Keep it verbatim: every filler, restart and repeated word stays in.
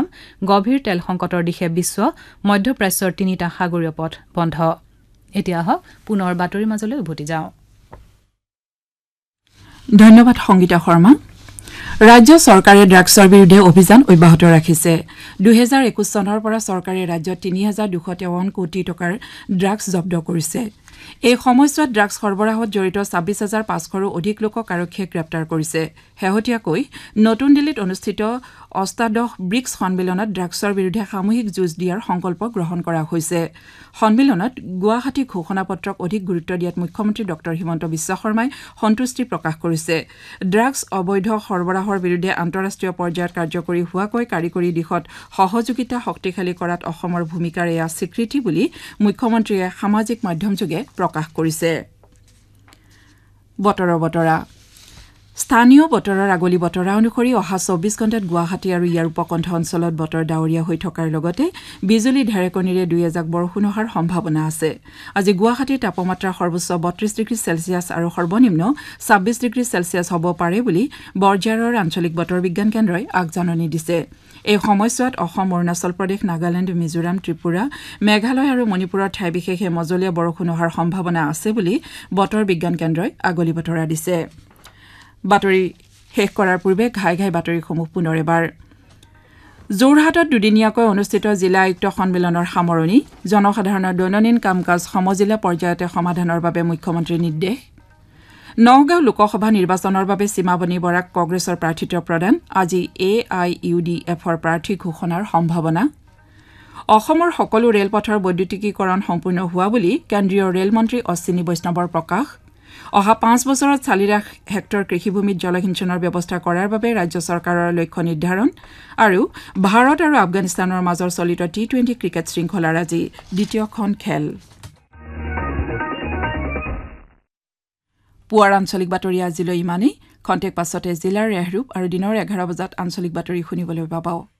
সংগ্ৰাম গভীৰ তেল সংকটৰ দিশে বিশ্ব মধ্যপ্ৰাচ্যৰ তিনিটা সাগৰীয় পথ বন্ধ এতিয়া আহক পুনৰ বাতৰিৰ মাজলৈ উভতি যাওঁ ধন্যবাদ সংগীতা শৰ্মা ৰাজ্য চৰকাৰে ড্ৰাগছৰ বিৰুদ্ধে অভিযান অব্যাহত ৰাখিছে দুই হাজাৰ একৈশ চনৰ পৰা চৰকাৰে ৰাজ্যত তিনি হাজাৰ দুশ তেৱন্ন কোটি টকাৰ ড্ৰাগছ জব্দ কৰিছে এই সময়ছোৱাত ড্ৰাগছ সৰবৰাহত জড়িত ছাব্বিছ হাজাৰ পাঁচশৰো অধিক লোকক আৰক্ষীয়ে গ্ৰেপ্তাৰ কৰিছে শেহতীয়াকৈ নতুন দিল্লীত অনুষ্ঠিত অষ্টাদশ ব্ৰিক্স সন্মিলনত ড্ৰাগছৰ বিৰুদ্ধে সামূহিক যুঁজ দিয়াৰ সংকল্প গ্ৰহণ কৰা হৈছে সন্মিলনত গুৱাহাটী ঘোষণাপত্ৰক অধিক গুৰুত্ব দিয়াত মুখ্যমন্ত্ৰী ডক্টৰ হিমন্ত বিশ্ব শৰ্মাই সন্তুষ্টি প্ৰকাশ কৰিছে ড্ৰাগছ অবৈধ সৰবৰাহৰ বিৰুদ্ধে আন্তঃৰাষ্ট্ৰীয় পৰ্যায়ত কাৰ্যকৰী হোৱাকৈ কাৰিকৰী দিশত সহযোগিতা শক্তিশালী কৰাত অসমৰ ভূমিকাৰ এয়া স্বীকৃতি বুলি মুখ্যমন্ত্ৰীয়ে সামাজিক মাধ্যমযোগে প্ৰকাশ কৰিছে বতৰৰ বতৰা স্থানীয় বতৰৰ আগলি বতৰা অনুসৰি অহা চৌব্বিছ ঘণ্টাত গুৱাহাটী আৰু ইয়াৰ উপকণ্ঠ অঞ্চলত বতৰ ডাৱৰীয়া হৈ থকাৰ লগতে বিজুলী ঢেৰেকনিৰে দুই এজাক বৰষুণ হোৱাৰ সম্ভাৱনা আছে আজি গুৱাহাটীৰ তাপমাত্ৰা সৰ্বোচ্চ বত্ৰিশ ডিগ্ৰী চেলছিয়াছ আৰু সৰ্বনিম্ন ছাব্বিছ ডিগ্ৰী চেলছিয়াছ হ'ব পাৰে বুলি বৰঝাৰৰ আঞ্চলিক বতৰ বিজ্ঞান কেন্দ্ৰই আগজাননী দিছে এই সময়ছোৱাত অসম অৰুণাচল প্ৰদেশ নাগালেণ্ড মিজোৰাম ত্ৰিপুৰা মেঘালয় আৰু মণিপুৰৰ ঠাই বিশেষে মজলীয়া বৰষুণ হোৱাৰ সম্ভাৱনা আছে বুলি বতৰ বিজ্ঞান কেন্দ্ৰই আগলি বতৰা দিছে বাতৰি শেষ কৰাৰ পূৰ্বে ঘাই ঘাই বাতৰিসমূহ পুনৰ এবাৰ যোৰহাটত দুদিনীয়াকৈ অনুষ্ঠিত জিলা আয়ুক্ত সন্মিলনৰ সামৰণি জনসাধাৰণৰ দৈনন্দিন কাম কাজ সমজিলা পৰ্যায়তে সমাধানৰ বাবে মুখ্যমন্ত্ৰীৰ নিৰ্দেশ নগাঁও লোকসভা নিৰ্বাচনৰ বাবে সীমাবনী বৰাক কংগ্ৰেছৰ প্ৰাৰ্থিত্ব প্ৰদান আজি এ আই ইউ ডি এফৰ প্ৰাৰ্থী ঘোষণাৰ সম্ভাৱনা অসমৰ সকলো ৰেলপথৰ বৈদ্যুতিকীকৰণ সম্পূৰ্ণ হোৱা বুলি কেন্দ্ৰীয় ৰেলমন্ত্ৰী অশ্বিনী বৈষ্ণৱৰ প্ৰকাশ অহা পাঁচ বছৰত চাৰি লাখ হেক্টৰ কৃষিভূমিত জলসিঞ্চনৰ ব্যৱস্থা কৰাৰ বাবে ৰাজ্য চৰকাৰৰ লক্ষ্য নিৰ্ধাৰণ আৰু ভাৰত আৰু আফগানিস্তানৰ মাজৰ চলিত টি টুৱেণ্টি ক্ৰিকেট শৃংখলাৰ আজি দ্বিতীয়খন খেল পুৱাৰ আঞ্চলিক বাতৰি আজিলৈ ইমানেই খন্তেক পাছতে জিলাৰ ৰেহৰূপ আৰু দিনৰ এঘাৰ বজাত আঞ্চলিক বাতৰি শুনিবলৈ পাব